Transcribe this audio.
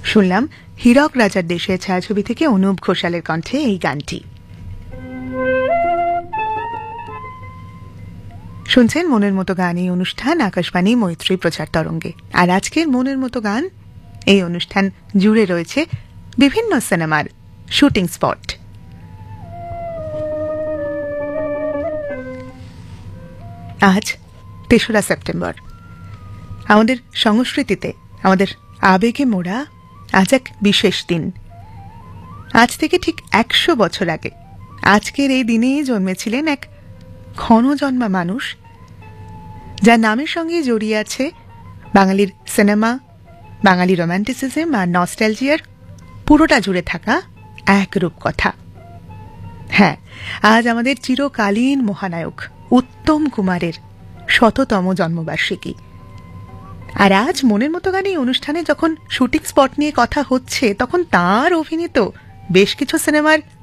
শুনলাম হীরক রাজার দেশে ছায়াছবি থেকে অনুপ ঘোষালের কণ্ঠে এই গানটি। শুনছেন মনের মতো গান, এই অনুষ্ঠান আকাশবাণী মৈত্রী প্রচার তরঙ্গে। আর আজকের মনের মতো গান এই অনুষ্ঠান জুড়ে রয়েছে বিভিন্ন সিনেমার শুটিং স্পট। আজ ৩রা সেপ্টেম্বর। আমাদের সংস্কৃতিতে, আমাদের আবেগে মোড়া আজ এক বিশেষ দিন। আজ থেকে ঠিক ১০০ বছর আগে আজকের এই দিনেই জন্মেছিলেন এক ক্ষণজন্মা মানুষ, যার নামের সঙ্গে জড়িয়ে আছে বাঙালির সিনেমা, বাঙালি রোম্যান্টিসিজম আর নস্টালজিয়ার পুরোটা জুড়ে থাকা এক রূপকথা। হ্যাঁ, আজ আমাদের চিরকালীন মহানায়ক উত্তম কুমারের ১০০তম জন্মবার্ষিকী। আর আজ মনের মতো গান এই অনুষ্ঠানে যখন শুটিং স্পট নিয়ে কথা হচ্ছে, তখন তাঁর অভিনীত বেশ কিছু সিনেমার